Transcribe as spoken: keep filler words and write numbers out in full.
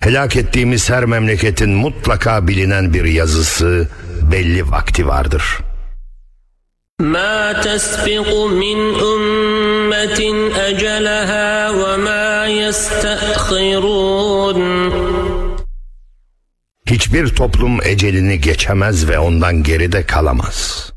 Helak ettiğimiz her memleketin mutlaka bilinen bir yazısı, belli vakti vardır. مَا تَسْبِقُ مِنْ أُمَّةٍ أَجَلَهَا وَمَا يَسْتَأْخِرُونَ. Hiçbir toplum ecelini geçemez ve ondan geride kalamaz.